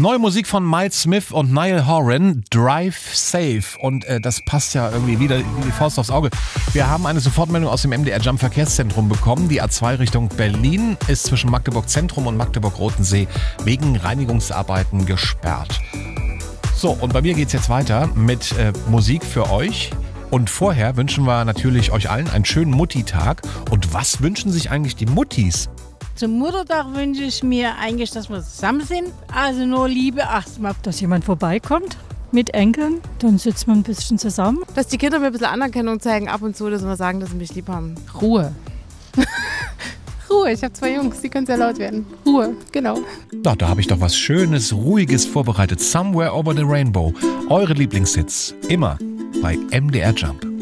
Neue Musik von Miles Smith und Niall Horan, Drive Safe. Und das passt ja irgendwie wieder wie die Faust aufs Auge. Wir haben eine Sofortmeldung aus dem MDR Jump Verkehrszentrum bekommen. Die A2 Richtung Berlin ist zwischen Magdeburg Zentrum und Magdeburg-Rotensee wegen Reinigungsarbeiten gesperrt. So, und bei mir geht's jetzt weiter mit Musik für euch. Und vorher wünschen wir natürlich euch allen einen schönen Mutti-Tag. Und was wünschen sich eigentlich die Muttis? Zum Muttertag wünsche ich mir eigentlich, dass wir zusammen sind. Also nur Liebe, Achtsam, dass jemand vorbeikommt mit Enkeln. Dann sitzen wir ein bisschen zusammen. Dass die Kinder mir ein bisschen Anerkennung zeigen ab und zu, dass wir sagen, dass sie mich lieb haben. Ruhe. Ruhe, ich habe 2 Jungs, die können sehr laut werden. Ruhe, genau. Doch, da habe ich doch was Schönes, Ruhiges vorbereitet. Somewhere Over the Rainbow. Eure Lieblingshits. Immer bei MDR Jump.